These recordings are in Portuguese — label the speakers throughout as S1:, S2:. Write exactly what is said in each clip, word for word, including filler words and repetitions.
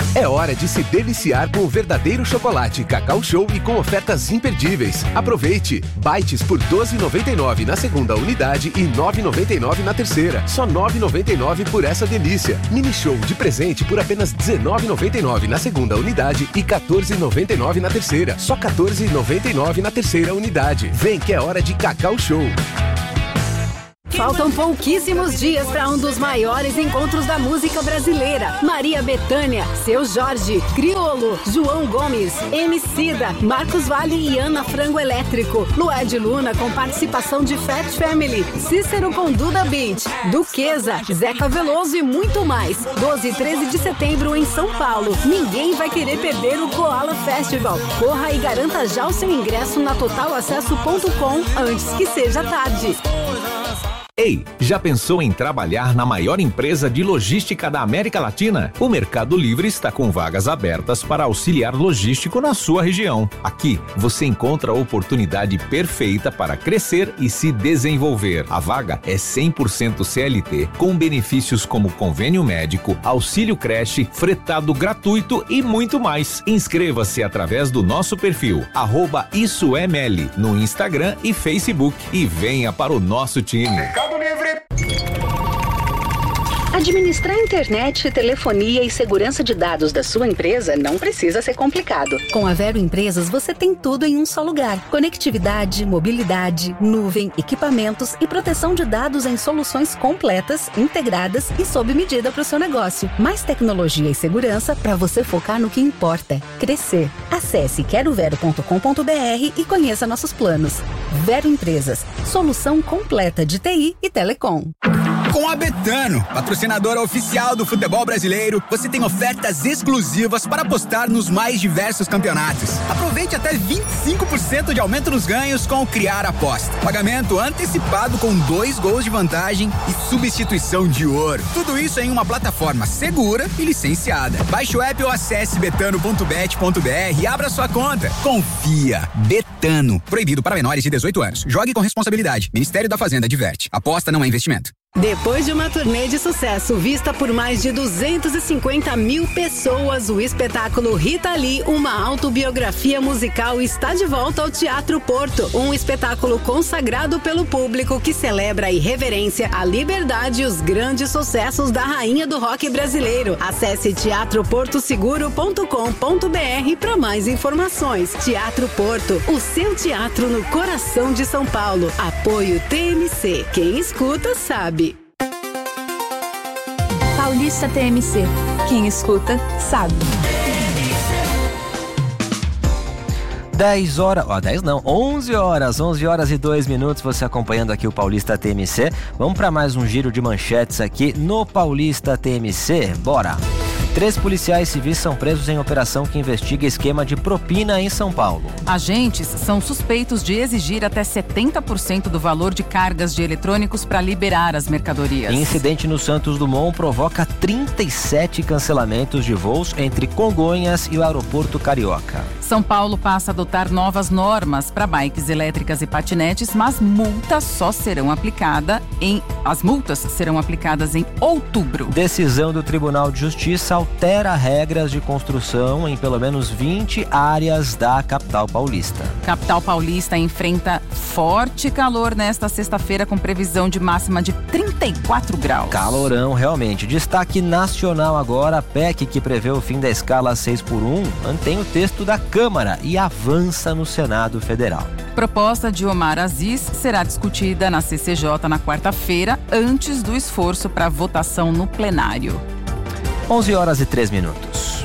S1: É hora de se deliciar com o verdadeiro chocolate Cacau Show e com ofertas imperdíveis. Aproveite! Bites por doze reais e noventa e nove centavos na segunda unidade e nove reais e noventa e nove centavos na terceira. Só nove reais e noventa e nove centavos por essa delícia. Mini Show de presente por apenas dezenove reais e noventa e nove centavos na segunda unidade e quatorze reais e noventa e nove centavos na terceira. Só quatorze reais e noventa e nove centavos na terceira unidade. Vem que é hora de Cacau Show.
S2: Faltam pouquíssimos dias para um dos maiores encontros da música brasileira. Maria Bethânia, Seu Jorge, Criolo, João Gomes, Emicida, Marcos Valle e Ana Frango Elétrico. Lued Luna com participação de Fat Family, Cícero com Duda Beat, Duquesa, Zeca Veloso e muito mais. doze e treze de setembro em São Paulo. Ninguém vai querer perder o Koala Festival. Corra e garanta já o seu ingresso na total acesso ponto com antes que seja tarde.
S3: Ei, já pensou em trabalhar na maior empresa de logística da América Latina? O Mercado Livre está com vagas abertas para auxiliar logístico na sua região. Aqui, você encontra a oportunidade perfeita para crescer e se desenvolver. A vaga é cem por cento C L T, com benefícios como convênio médico, auxílio creche, fretado gratuito e muito mais. Inscreva-se através do nosso perfil, arroba Isso é Meli, no Instagram e Facebook e venha para o nosso time.
S4: Livre.
S5: Administrar internet, telefonia e segurança de dados da sua empresa não precisa ser complicado.
S2: Com a Vero Empresas, você tem tudo em um só lugar. Conectividade, mobilidade, nuvem, equipamentos e proteção de dados em soluções completas, integradas e sob medida para o seu negócio. Mais tecnologia e segurança para você focar no que importa: crescer. Acesse quero vero ponto com ponto br e conheça nossos planos. Vero Empresas, solução completa de T I e telecom.
S6: Com a Betano, patrocinadora oficial do futebol brasileiro, você tem ofertas exclusivas para apostar nos mais diversos campeonatos. Aproveite até vinte e cinco por cento de aumento nos ganhos com o Criar Aposta. Pagamento antecipado com dois gols de vantagem e substituição de ouro. Tudo isso em uma plataforma segura e licenciada. Baixe o app ou acesse betano ponto bet ponto br e abra sua conta. Confia. Betano. Proibido para menores de dezoito anos. Jogue com responsabilidade. Ministério da Fazenda adverte. Aposta não é investimento.
S2: Depois de uma turnê de sucesso vista por mais de duzentas e cinquenta mil pessoas, o espetáculo Rita Lee, uma autobiografia musical, está de volta ao Teatro Porto. Um espetáculo consagrado pelo público que celebra a irreverência, a liberdade e os grandes sucessos da rainha do rock brasileiro. Acesse teatro porto seguro ponto com ponto br para mais informações. Teatro Porto, o seu teatro no coração de São Paulo. Apoio T M C. Quem escuta sabe.
S7: Paulista T M C. Quem escuta, sabe.
S8: dez horas, ó, dez não, onze horas, onze horas e dois minutos, você acompanhando aqui o Paulista T M C. Vamos para mais um giro de manchetes aqui no Paulista T M C. Bora! Três policiais civis são presos em operação que investiga esquema de propina em São Paulo.
S9: Agentes são suspeitos de exigir até setenta por cento do valor de cargas de eletrônicos para liberar as mercadorias.
S8: Incidente no Santos Dumont provoca trinta e sete cancelamentos de voos entre Congonhas e o aeroporto Carioca.
S9: São Paulo passa a adotar novas normas para bikes elétricas e patinetes, mas multas só serão aplicadas em as multas serão aplicadas em outubro.
S8: Decisão do Tribunal de Justiça altera regras de construção em pelo menos vinte áreas da capital paulista.
S9: Capital paulista enfrenta forte calor nesta sexta-feira com previsão de máxima de trinta e quatro graus.
S8: Calorão, realmente. Destaque nacional agora, a P E C que prevê o fim da escala seis por um mantém o texto da Câmara e avança no Senado Federal.
S9: Proposta de Omar Aziz será discutida na C C J na quarta-feira, antes do esforço para votação no plenário.
S8: onze horas e três minutos.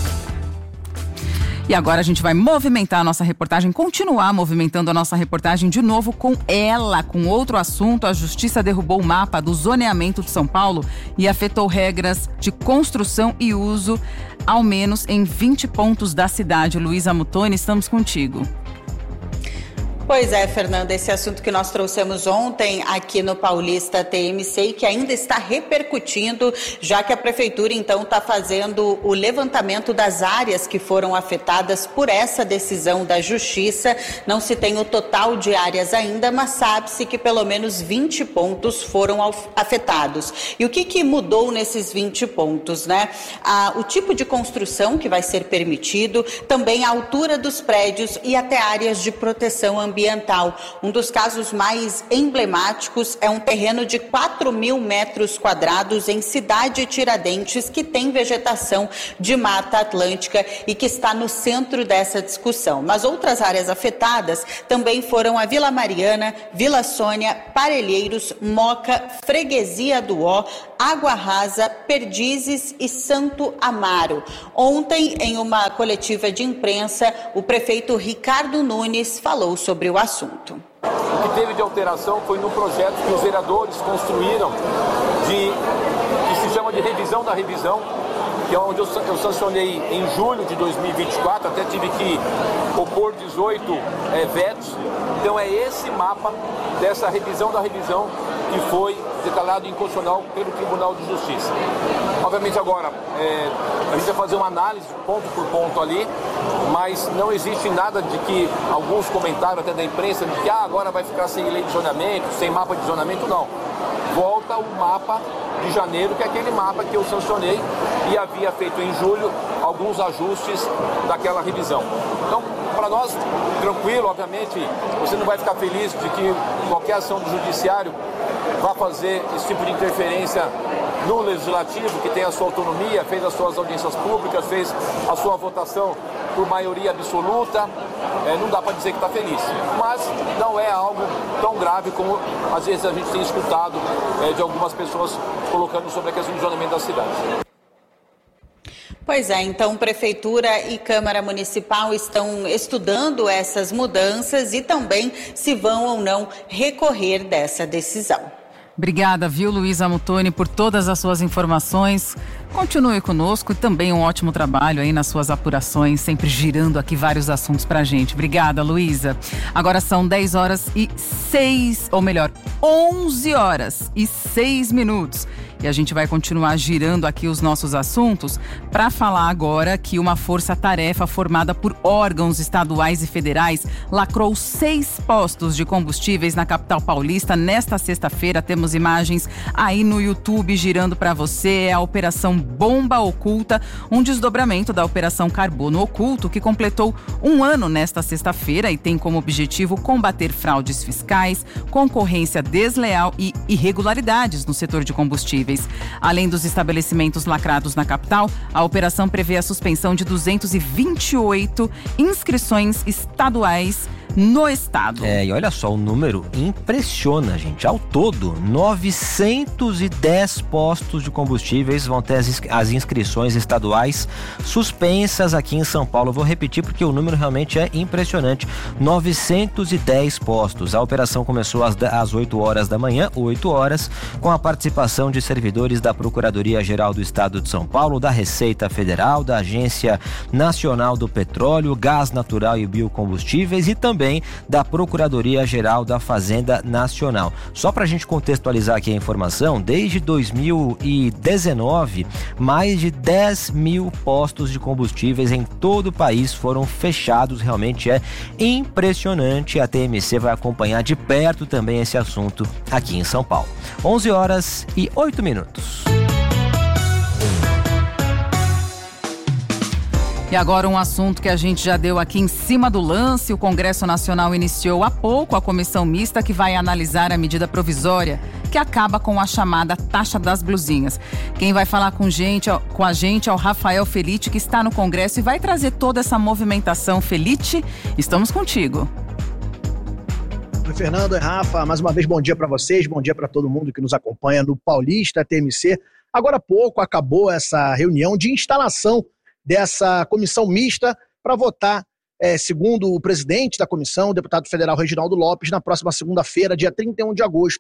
S9: E agora a gente vai movimentar a nossa reportagem, continuar movimentando a nossa reportagem de novo com ela, com outro assunto. A Justiça derrubou o mapa do zoneamento de São Paulo e afetou regras de construção e uso, ao menos em vinte pontos da cidade. Luísa Mutoni, estamos contigo.
S4: Pois é, Fernanda, esse assunto que nós trouxemos ontem aqui no Paulista T M C e que ainda está repercutindo, já que a Prefeitura então está fazendo o levantamento das áreas que foram afetadas por essa decisão da Justiça. Não se tem o total de áreas ainda, mas sabe-se que pelo menos vinte pontos foram afetados. E o que, que mudou nesses vinte pontos, né? Ah, o tipo de construção que vai ser permitido, também a altura dos prédios e até áreas de proteção ambiental. ambiental. Um dos casos mais emblemáticos é um terreno de quatro mil metros quadrados em Cidade Tiradentes, que tem vegetação de Mata Atlântica e que está no centro dessa discussão. Mas outras áreas afetadas também foram a Vila Mariana, Vila Sônia, Parelheiros, Moca, Freguesia do Ó, Água Rasa, Perdizes e Santo Amaro. Ontem, em uma coletiva de imprensa, o prefeito Ricardo Nunes falou sobre o assunto.
S10: O que teve de alteração foi no projeto que os vereadores construíram, de, que se chama de revisão da revisão, que é onde eu, eu sancionei em julho de dois mil e vinte e quatro, até tive que opor dezoito é, vetos. Então é esse mapa dessa revisão da revisão que foi declarado inconstitucional pelo Tribunal de Justiça. Obviamente agora é, a gente vai fazer uma análise ponto por ponto ali, mas não existe nada de que alguns comentaram até da imprensa de que ah, agora vai ficar sem lei de zonamento, sem mapa de zonamento, não. Volta o mapa de janeiro, que é aquele mapa que eu sancionei e havia feito em julho alguns ajustes daquela revisão. Então, para nós, tranquilo, obviamente, você não vai ficar feliz de que qualquer ação do judiciário vá fazer esse tipo de interferência no legislativo, que tem a sua autonomia, fez as suas audiências públicas, fez a sua votação por maioria absoluta. É, não dá para dizer que está feliz, mas não é algo tão grave como às vezes a gente tem escutado é, de algumas pessoas colocando sobre a questão do zonamento da cidade.
S4: Pois é, então Prefeitura e Câmara Municipal estão estudando essas mudanças e também se vão ou não recorrer dessa decisão.
S9: Obrigada, viu, Luísa Muttoni, por todas as suas informações. Continue conosco e também um ótimo trabalho aí nas suas apurações, sempre girando aqui vários assuntos pra gente. Obrigada, Luísa. Agora são dez horas e seis, ou melhor, onze horas e seis minutos. E a gente vai continuar girando aqui os nossos assuntos para falar agora que uma força-tarefa formada por órgãos estaduais e federais lacrou seis postos de combustíveis na capital paulista nesta sexta-feira. Temos imagens aí no YouTube girando para você. É a Operação Bomba Oculta, um desdobramento da Operação Carbono Oculto, que completou um ano nesta sexta-feira e tem como objetivo combater fraudes fiscais, concorrência desleal e irregularidades no setor de combustíveis. Além dos estabelecimentos lacrados na capital, a operação prevê a suspensão de duzentas e vinte e oito inscrições estaduais no estado.
S8: É, e olha só, o número impressiona, gente. Ao todo, novecentos e dez postos de combustíveis vão ter as, as inscrições estaduais suspensas aqui em São Paulo. Eu vou repetir porque o número realmente é impressionante. novecentos e dez postos. A operação começou às, às oito horas da manhã, oito horas, com a participação de servidores da Procuradoria-Geral do Estado de São Paulo, da Receita Federal, da Agência Nacional do Petróleo, Gás Natural e Biocombustíveis e também da Procuradoria-Geral da Fazenda Nacional. Só para a gente contextualizar aqui a informação, desde dois mil e dezenove, mais de dez mil postos de combustíveis em todo o país foram fechados. Realmente é impressionante. A T M C vai acompanhar de perto também esse assunto aqui em São Paulo. onze horas e oito minutos.
S9: E agora um assunto que a gente já deu aqui em cima do lance. O Congresso Nacional iniciou há pouco a comissão mista que vai analisar a medida provisória que acaba com a chamada taxa das blusinhas. Quem vai falar com, gente, com a gente é o Rafael Felite, que está no Congresso e vai trazer toda essa movimentação. Felite, estamos contigo.
S11: Oi, Fernando, é Rafa. Mais uma vez, bom dia para vocês, bom dia para todo mundo que nos acompanha no Paulista T M C. Agora há pouco acabou essa reunião de instalação dessa comissão mista para votar, é, segundo o presidente da comissão, o deputado federal Reginaldo Lopes, na próxima segunda-feira, dia trinta e um de agosto,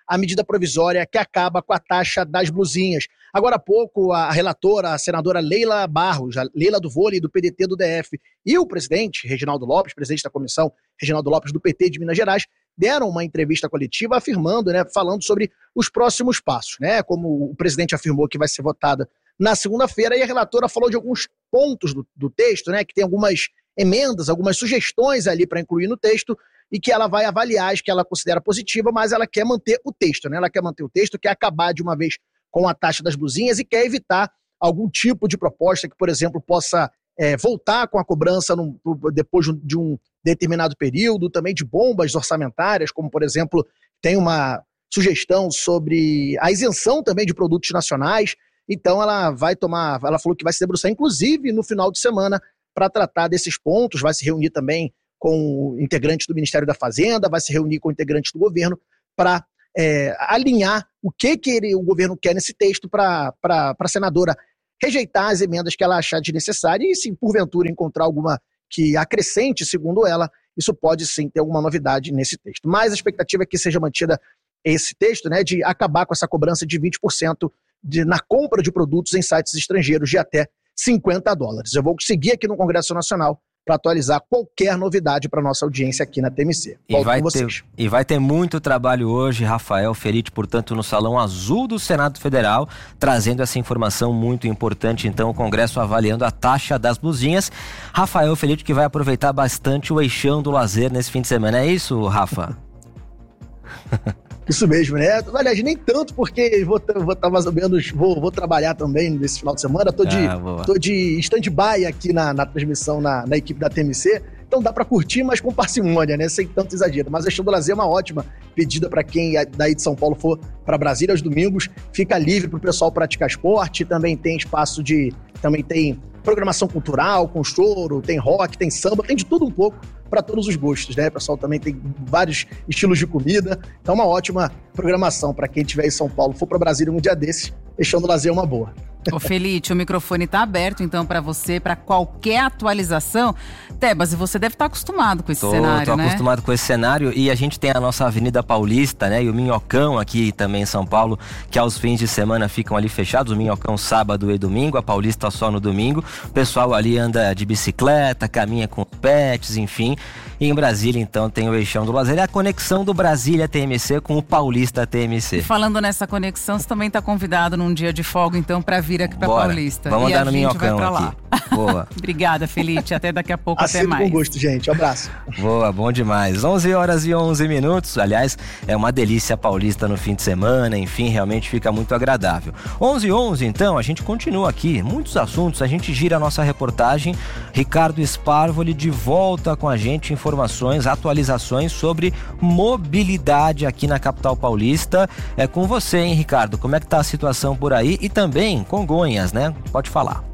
S11: a medida provisória que acaba com a taxa das blusinhas. Agora há pouco, a relatora, a senadora Leila Barros, a Leila do Vôlei, do P D T do D F, e o presidente, Reginaldo Lopes, presidente da comissão, Reginaldo Lopes, do P T de Minas Gerais, deram uma entrevista coletiva afirmando, né, falando sobre os próximos passos, né, como o presidente afirmou que vai ser votada na segunda-feira, e a relatora falou de alguns pontos do, do texto, né, que tem algumas emendas, algumas sugestões ali para incluir no texto, e que ela vai avaliar as que ela considera positiva, mas ela quer manter o texto, né, ela quer manter o texto, quer acabar de uma vez com a taxa das blusinhas e quer evitar algum tipo de proposta que, por exemplo, possa é, voltar com a cobrança num, depois de um determinado período, também de bombas orçamentárias, como, por exemplo, tem uma sugestão sobre a isenção também de produtos nacionais. Então ela vai tomar, ela falou que vai se debruçar, inclusive, no final de semana, para tratar desses pontos, vai se reunir também com integrantes do Ministério da Fazenda, vai se reunir com integrantes do governo para É, alinhar o que, que ele, o governo quer nesse texto para a senadora rejeitar as emendas que ela achar desnecessárias e, se porventura encontrar alguma que acrescente, segundo ela, isso pode sim ter alguma novidade nesse texto. Mas a expectativa é que seja mantida esse texto, né, de acabar com essa cobrança de vinte por cento de, na compra de produtos em sites estrangeiros de até cinquenta dólares. Eu vou seguir aqui no Congresso Nacional para atualizar qualquer novidade para nossa audiência aqui na T M C.
S8: E vai, ter, e vai ter muito trabalho hoje, Rafael Felite, portanto, no Salão Azul do Senado Federal, trazendo essa informação muito importante. Então, o Congresso avaliando a taxa das blusinhas. Rafael Felite, que vai aproveitar bastante o eixão do lazer nesse fim de semana. É isso, Rafa?
S11: Isso mesmo, né? Aliás, nem tanto, porque vou estar vou tá mais ou menos, vou, vou trabalhar também nesse final de semana. Tô de, ah, tô de stand-by aqui na, na transmissão na, na equipe da T M C, então dá para curtir, mas com parcimônia, né? Sem tanto exagero. Mas a Eixão do Lazer é uma ótima pedida para quem daí de São Paulo for para Brasília aos domingos. Fica livre para o pessoal praticar esporte, também tem espaço de... também tem programação cultural, com choro, tem rock, tem samba, tem de tudo um pouco para todos os gostos, né? O pessoal também tem vários estilos de comida, então uma ótima programação para quem estiver em São Paulo, for para Brasília um dia desses, Eixão do Lazer é uma boa.
S9: Ô Felite, o microfone está aberto então para você, para qualquer atualização. Tebas, e você deve estar acostumado com esse
S8: tô,
S9: cenário,
S8: tô
S9: né? Tô
S8: acostumado com esse cenário e a gente tem a nossa Avenida Paulista, né? E o Minhocão aqui também em São Paulo, que aos fins de semana ficam ali fechados. O Minhocão sábado e domingo, a Paulista só no domingo. O pessoal ali anda de bicicleta, caminha com pets, enfim. E em Brasília, então, tem o Eixão do Lazer. É a conexão do Brasília T M C com o Paulista T M C.
S9: E falando nessa conexão, você também está convidado num dia de folga, então, para vir aqui para Paulista.
S8: Vamos
S9: e
S8: andar no Minhocão aqui. Boa.
S9: Obrigada, Felite. Até daqui a pouco,
S11: Assino
S9: até mais.
S11: com gosto, gente. Um abraço.
S8: Boa, bom demais. onze horas e onze minutos. Aliás, é uma delícia Paulista no fim de semana. Enfim, realmente fica muito agradável. onze e onze, então, a gente continua aqui. Muitos assuntos. A gente gira a nossa reportagem. Ricardo Sparvoli de volta com a gente. Informações, atualizações sobre mobilidade aqui na capital paulista. É com você, hein, Ricardo? Como é que tá a situação por aí? E também Congonhas, né? Pode falar.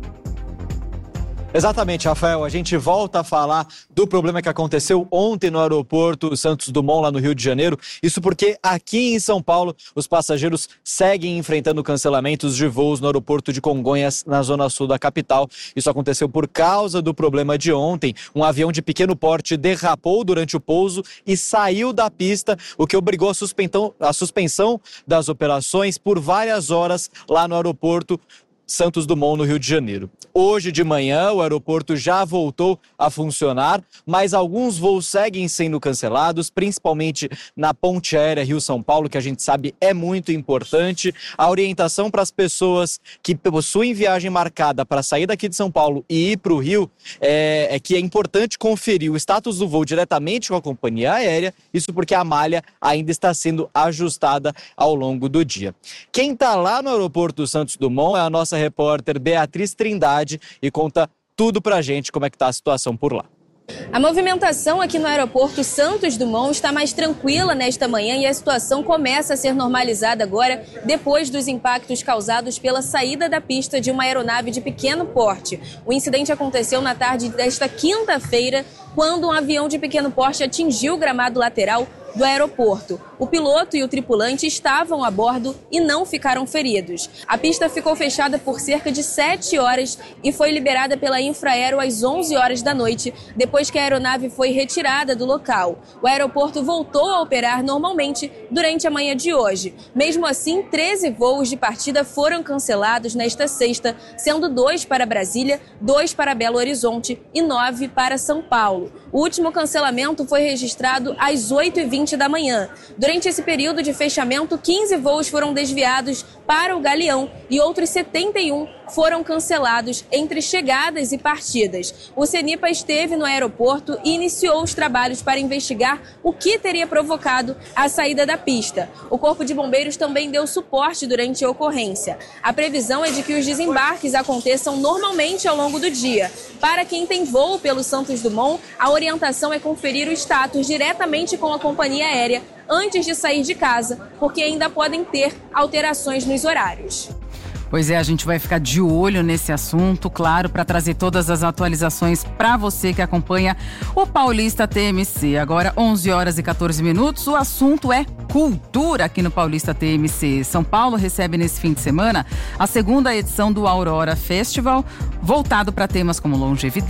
S12: Exatamente, Rafael. A gente volta a falar do problema que aconteceu ontem no aeroporto Santos Dumont, lá no Rio de Janeiro. Isso porque aqui em São Paulo, os passageiros seguem enfrentando cancelamentos de voos no aeroporto de Congonhas, na zona sul da capital. Isso aconteceu por causa do problema de ontem. Um avião de pequeno porte derrapou durante o pouso e saiu da pista, o que obrigou a suspensão, a suspensão das operações por várias horas lá no aeroporto Santos Dumont, no Rio de Janeiro. Hoje de manhã, o aeroporto já voltou a funcionar, mas alguns voos seguem sendo cancelados, principalmente na ponte aérea Rio-São Paulo, que a gente sabe é muito importante. A orientação para as pessoas que possuem viagem marcada para sair daqui de São Paulo e ir para o Rio é, é que é importante conferir o status do voo diretamente com a companhia aérea, isso porque a malha ainda está sendo ajustada ao longo do dia. Quem está lá no aeroporto Santos Dumont é a nossa repórter Beatriz Trindade e conta tudo pra gente como é que tá a situação por lá.
S13: A movimentação aqui no aeroporto Santos Dumont está mais tranquila nesta manhã e a situação começa a ser normalizada agora depois dos impactos causados pela saída da pista de uma aeronave de pequeno porte. O incidente aconteceu na tarde desta quinta-feira, quando um avião de pequeno porte atingiu o gramado lateral do aeroporto. O piloto e o tripulante estavam a bordo e não ficaram feridos. A pista ficou fechada por cerca de sete horas e foi liberada pela Infraero às onze horas da noite, depois que a aeronave foi retirada do local. O aeroporto voltou a operar normalmente durante a manhã de hoje. Mesmo assim, treze voos de partida foram cancelados nesta sexta, sendo dois para Brasília, dois para Belo Horizonte e nove para São Paulo. O último cancelamento foi registrado às oito e vinte da manhã. Durante esse período de fechamento, quinze voos foram desviados para o Galeão e outros setenta e um foram cancelados entre chegadas e partidas. O CENIPA esteve no aeroporto e iniciou os trabalhos para investigar o que teria provocado a saída da pista. O Corpo de Bombeiros também deu suporte durante a ocorrência. A previsão é de que os desembarques aconteçam normalmente ao longo do dia. Para quem tem voo pelo Santos Dumont, a orientação é conferir o status diretamente com a companhia aérea antes de sair de casa, porque ainda podem ter alterações nos horários.
S9: Pois é, a gente vai ficar de olho nesse assunto, claro, para trazer todas as atualizações para você que acompanha o Paulista T M C. Agora, onze horas e quatorze minutos, o assunto é cultura aqui no Paulista T M C. São Paulo recebe nesse fim de semana a segunda edição do Aurora Festival, voltado para temas como longevidade,